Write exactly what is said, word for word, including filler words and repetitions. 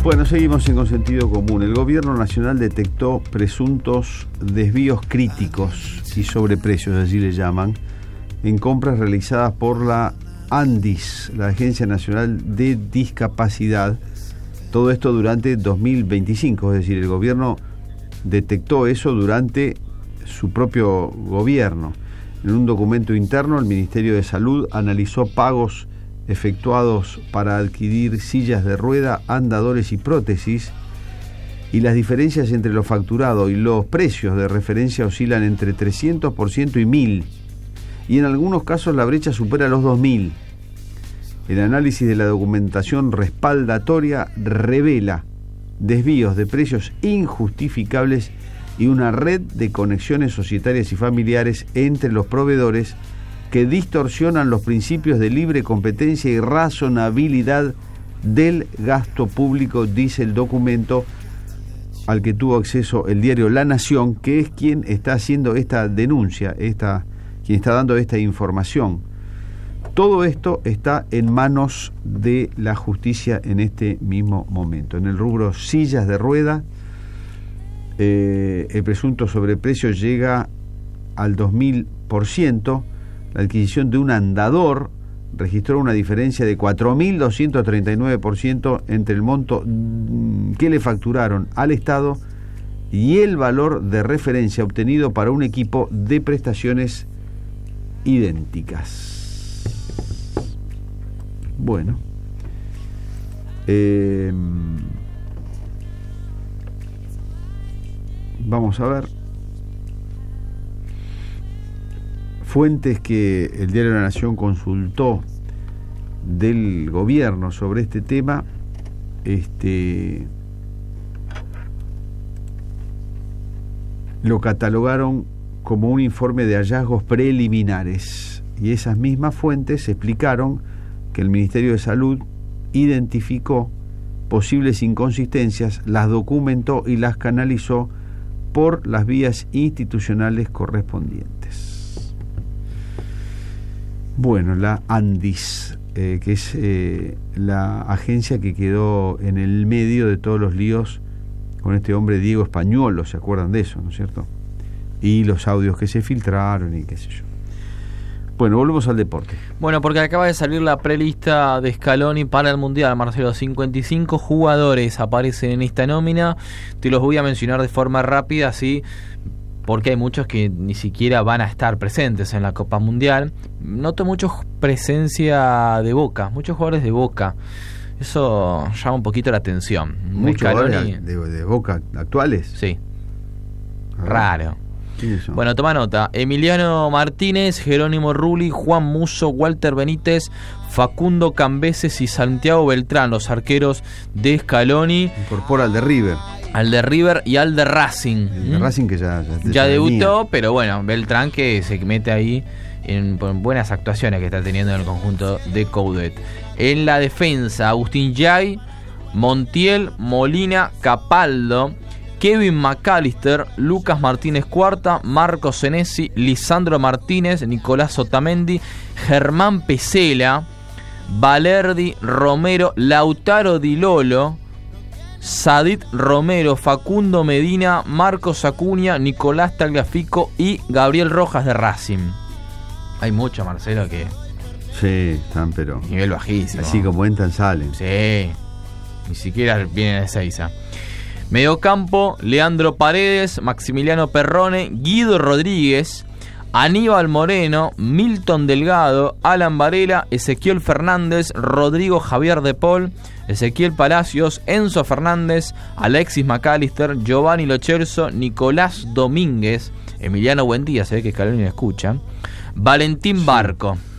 Bueno, seguimos en Con Sentido Común. El Gobierno Nacional detectó presuntos desvíos críticos y sobreprecios, así le llaman, en compras realizadas por la ANDIS, la Agencia Nacional de Discapacidad. Todo esto durante dos mil veinticinco, es decir, el gobierno detectó eso durante su propio gobierno. En un documento interno, el Ministerio de Salud analizó pagos efectuados para adquirir sillas de rueda, andadores y prótesis, y las diferencias entre lo facturado y los precios de referencia oscilan entre trescientos por ciento y mil, y en algunos casos la brecha supera los dos mil. El análisis de la documentación respaldatoria revela desvíos de precios injustificables y una red de conexiones societarias y familiares entre los proveedores que distorsionan los principios de libre competencia y razonabilidad del gasto público, dice el documento al que tuvo acceso el diario La Nación, que es quien está haciendo esta denuncia, esta, quien está dando esta información. Todo esto está en manos de la justicia en este mismo momento. En el rubro sillas de rueda, eh, el presunto sobreprecio llega al dos mil por ciento. La adquisición de un andador registró una diferencia de cuatro mil doscientos treinta y nueve por ciento entre el monto que le facturaron al Estado y el valor de referencia obtenido para un equipo de prestaciones idénticas. Bueno. Eh, vamos a ver. Fuentes que el diario La Nación consultó del gobierno sobre este tema, este, lo catalogaron como un informe de hallazgos preliminares, y esas mismas fuentes explicaron que el Ministerio de Salud identificó posibles inconsistencias, las documentó y las canalizó por las vías institucionales correspondientes. Bueno, la ANDIS, eh, que es eh, la agencia que quedó en el medio de todos los líos con este hombre Diego Españolo, ¿se acuerdan de eso, no es cierto? Y los audios que se filtraron y qué sé yo. Bueno, volvemos al deporte. Bueno, porque acaba de salir la prelista de Scaloni para el Mundial, Marcelo. cincuenta y cinco jugadores aparecen en esta nómina. Te los voy a mencionar de forma rápida, así, porque hay muchos que ni siquiera van a estar presentes en la Copa Mundial. Noto mucho presencia de Boca, muchos jugadores de Boca. Eso llama un poquito la atención. ¿Muchos jugadores de, de Boca actuales? Sí. Raro. Bueno, toma nota. Emiliano Martínez, Jerónimo Rulli, Juan Musso, Walter Benítez, Facundo Cambeses y Santiago Beltrán, los arqueros de Scaloni. Incorpora al de River. Al de River y al de Racing. El de Racing que ya, ya, ya debutó, pero bueno, Beltrán que se mete ahí en, en buenas actuaciones que está teniendo en el conjunto de Coudet. En la defensa, Agustín Yay, Montiel, Molina, Capaldo, Kevin McAllister, Lucas Martínez Cuarta, Marco Senesi, Lisandro Martínez, Nicolás Otamendi, Germán Pesela, Valerdi, Romero, Lautaro Di Lolo, Sadit Romero, Facundo Medina, Marcos Acuña, Nicolás Tagliafico y Gabriel Rojas de Racing. Hay mucho, Marcelo, que... Sí, están, pero... nivel bajísimo. Así como entran, salen. Sí, ni siquiera vienen de Seiza. Mediocampo, Leandro Paredes, Maximiliano Perrone, Guido Rodríguez, Aníbal Moreno, Milton Delgado, Alan Varela, Ezequiel Fernández, Rodrigo Javier de Paul, Ezequiel Palacios, Enzo Fernández, Alexis McAllister, Giovanni Lo Celso, Nicolás Domínguez, Emiliano Buendía, se ve que Scaloni lo escucha, Valentín Barco.